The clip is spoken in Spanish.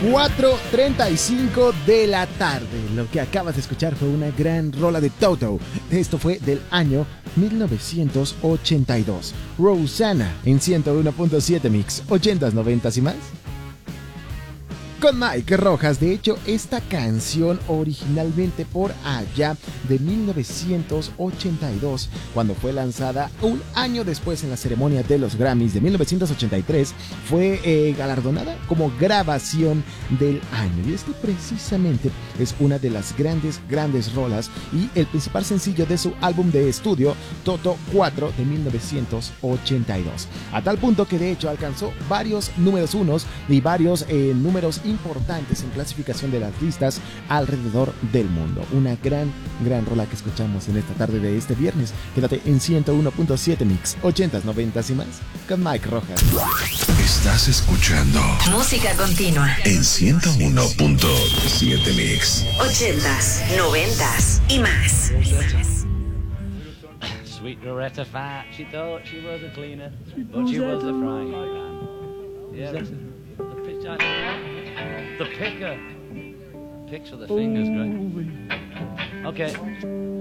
4:35 de la tarde. Lo que acabas de escuchar fue una gran rola de Toto. Esto fue del año 1982. Rosanna en 101.7 Mix, 80s, 90s y más. Con Mike Rojas. De hecho, esta canción originalmente por allá de 1982, cuando fue lanzada un año después en la ceremonia de los Grammys de 1983, fue galardonada como grabación del año. Y este precisamente es una de las grandes rolas y el principal sencillo de su álbum de estudio, Toto 4 de 1982. A tal punto que de hecho alcanzó varios números unos y varios números importantes en clasificación de las listas alrededor del mundo. Una gran rola que escuchamos en esta tarde de este viernes. Quédate en 101.7 Mix, 80s, 90s y más, con Mike Rojas. Estás escuchando música continua en 101.7 Mix, 80s, 90s y más. Sweet Loretta Fat, she thought she was a cleaner, but she was a frying pan. Yeah, the picker. Picks with the fingers, great. Okay.